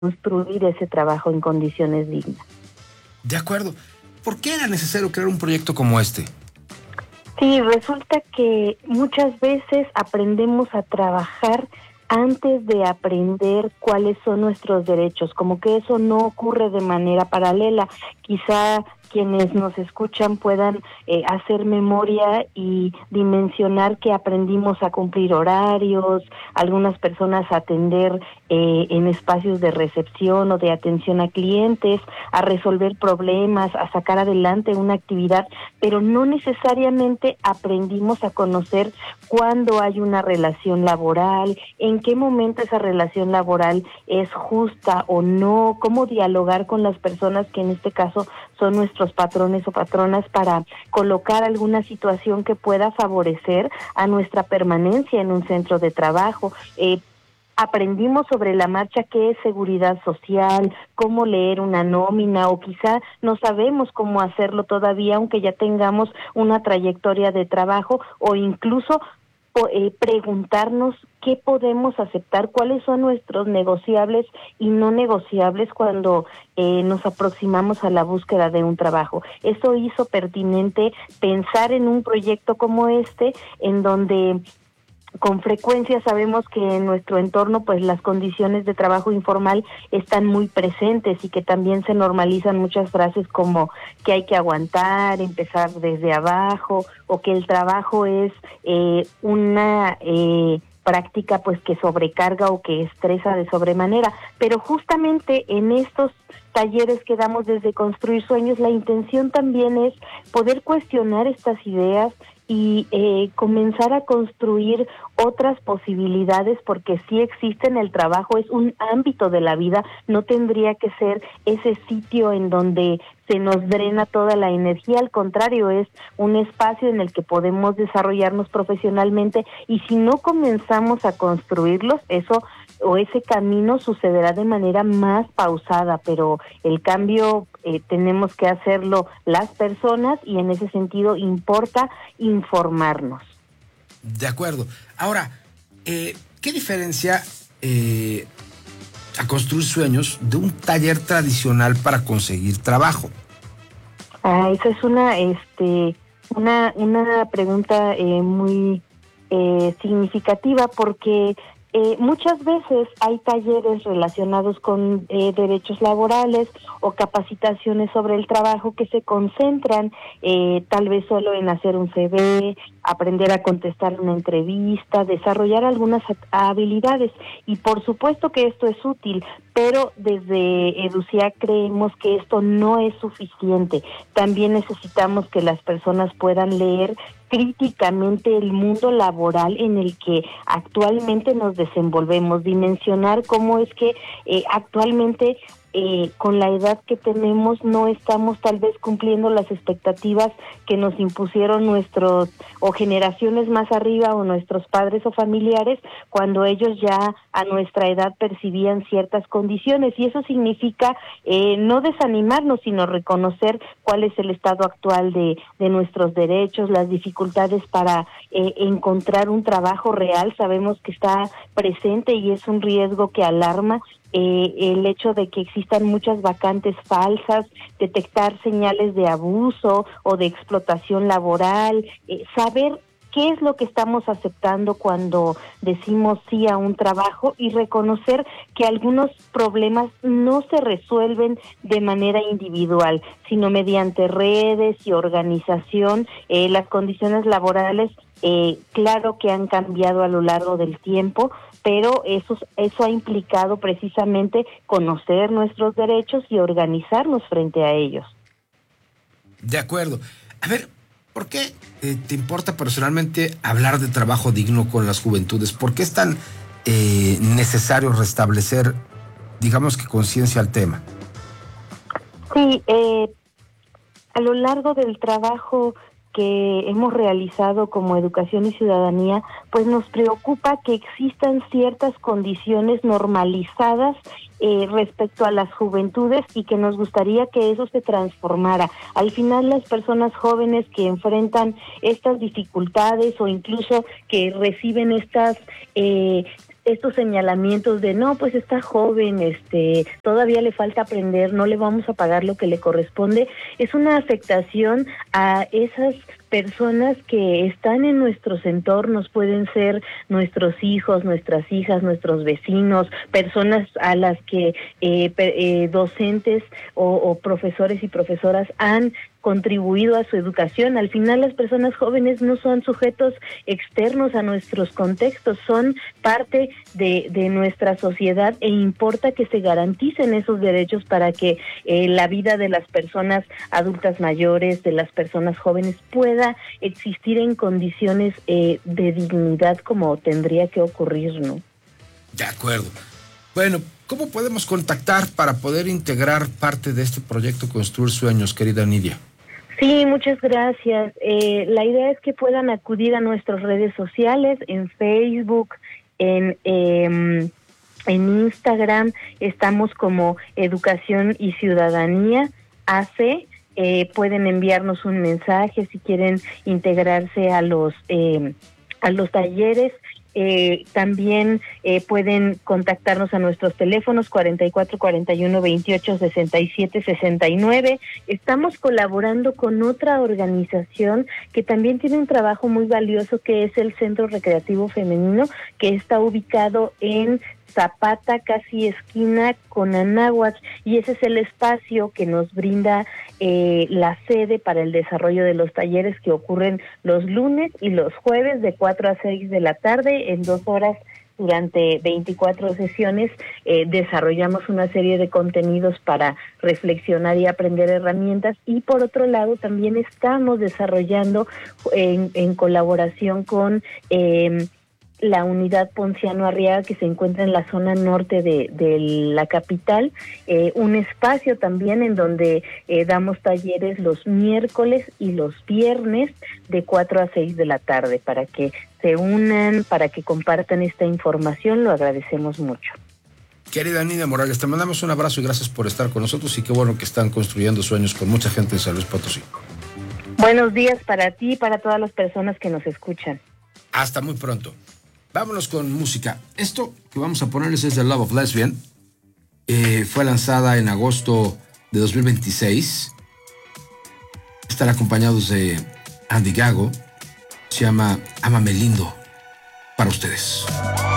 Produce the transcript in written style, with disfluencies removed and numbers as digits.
construir ese trabajo en condiciones dignas. De acuerdo. ¿Por qué era necesario crear un proyecto como este? Sí, resulta que muchas veces aprendemos a trabajar antes de aprender cuáles son nuestros derechos, como que eso no ocurre de manera paralela. Quizá quienes nos escuchan puedan hacer memoria y dimensionar que aprendimos a cumplir horarios, algunas personas a atender en espacios de recepción o de atención a clientes, a resolver problemas, a sacar adelante una actividad, pero no necesariamente aprendimos a conocer cuándo hay una relación laboral, en qué momento esa relación laboral es justa o no, cómo dialogar con las personas que en este caso son nuestros patrones o patronas para colocar alguna situación que pueda favorecer a nuestra permanencia en un centro de trabajo. Aprendimos sobre la marcha qué es seguridad social, cómo leer una nómina, o quizá no sabemos cómo hacerlo todavía, aunque ya tengamos una trayectoria de trabajo, o incluso preguntarnos qué podemos aceptar, cuáles son nuestros negociables y no negociables cuando nos aproximamos a la búsqueda de un trabajo. Eso hizo pertinente pensar en un proyecto como este, en donde con frecuencia sabemos que en nuestro entorno pues las condiciones de trabajo informal están muy presentes y que también se normalizan muchas frases como que hay que aguantar, empezar desde abajo, o que el trabajo es una práctica pues que sobrecarga o que estresa de sobremanera. Pero justamente en estos talleres que damos desde Construir Sueños, la intención también es poder cuestionar estas ideas y comenzar a construir otras posibilidades, porque sí existen. El trabajo es un ámbito de la vida, no tendría que ser ese sitio en donde se nos drena toda la energía, al contrario, es un espacio en el que podemos desarrollarnos profesionalmente, y si no comenzamos a construirlos, ese camino sucederá de manera más pausada, pero el cambio tenemos que hacerlo las personas, y en ese sentido importa informarnos. De acuerdo. Ahora, ¿qué diferencia a Construir Sueños de un taller tradicional para conseguir trabajo? Esa es una pregunta muy significativa, porque muchas veces hay talleres relacionados con derechos laborales o capacitaciones sobre el trabajo que se concentran tal vez solo en hacer un CV, aprender a contestar una entrevista, desarrollar algunas habilidades, y por supuesto que esto es útil, pero desde EDUCIAC creemos que esto no es suficiente. También necesitamos que las personas puedan leer críticamente el mundo laboral en el que actualmente nos desenvolvemos, dimensionar cómo es que actualmente con la edad que tenemos no estamos tal vez cumpliendo las expectativas que nos impusieron nuestros o generaciones más arriba, o nuestros padres o familiares, cuando ellos ya a nuestra edad percibían ciertas condiciones, y eso significa no desanimarnos, sino reconocer cuál es el estado actual de nuestros derechos, las dificultades para encontrar un trabajo real. Sabemos que está presente y es un riesgo que alarma, el hecho de que existan muchas vacantes falsas, detectar señales de abuso o de explotación laboral, saber qué es lo que estamos aceptando cuando decimos sí a un trabajo, y reconocer que algunos problemas no se resuelven de manera individual, sino mediante redes y organización. Las condiciones laborales, claro que han cambiado a lo largo del tiempo, pero eso ha implicado precisamente conocer nuestros derechos y organizarnos frente a ellos. De acuerdo. A ver, ¿por qué te importa personalmente hablar de trabajo digno con las juventudes? ¿Por qué es tan necesario restablecer, digamos que conciencia al tema? Sí, a lo largo del trabajo que hemos realizado como Educación y Ciudadanía, pues nos preocupa que existan ciertas condiciones normalizadas respecto a las juventudes, y que nos gustaría que eso se transformara. Al final, las personas jóvenes que enfrentan estas dificultades, o incluso que reciben estas estos señalamientos de no, pues está joven, todavía le falta aprender, no le vamos a pagar lo que le corresponde, es una afectación a esas personas que están en nuestros entornos, pueden ser nuestros hijos, nuestras hijas, nuestros vecinos, personas a las que docentes o profesores y profesoras han contribuido a su educación. Al final las personas jóvenes no son sujetos externos a nuestros contextos, son parte de nuestra sociedad e importa que se garanticen esos derechos para que la vida de las personas adultas mayores, de las personas jóvenes pueda existir en condiciones de dignidad como tendría que ocurrir, ¿no? De acuerdo. Bueno, ¿cómo podemos contactar para poder integrar parte de este proyecto Construir Sueños, querida Nidia? Sí, muchas gracias. La idea es que puedan acudir a nuestras redes sociales, en Facebook, en Instagram, estamos como Educación y Ciudadanía AC. Pueden enviarnos un mensaje si quieren integrarse a los talleres. También pueden contactarnos a nuestros teléfonos 44 41 28 67 69. Estamos colaborando con otra organización que también tiene un trabajo muy valioso, que es el Centro Recreativo Femenino, que está ubicado en Zapata, casi esquina con Anáhuac, y ese es el espacio que nos brinda la sede para el desarrollo de los talleres que ocurren los lunes y los jueves de 4 a 6 de la tarde, en 2 horas durante 24 sesiones. Desarrollamos una serie de contenidos para reflexionar y aprender herramientas, y por otro lado también estamos desarrollando en colaboración con la unidad Ponciano Arriaga, que se encuentra en la zona norte de la capital, un espacio también en donde damos talleres los miércoles y los viernes de 4 a 6 de la tarde, para que se unan, para que compartan esta información. Lo agradecemos mucho. Querida Nidia Morales, te mandamos un abrazo y gracias por estar con nosotros, y qué bueno que están construyendo sueños con mucha gente en San Luis Potosí. Buenos días para ti y para todas las personas que nos escuchan. Hasta muy pronto. Vámonos con música. Esto que vamos a ponerles es The Love of Lesbian. Fue lanzada en agosto de 2026. Están acompañados de Andy Gago. Se llama Ámame Lindo, para ustedes.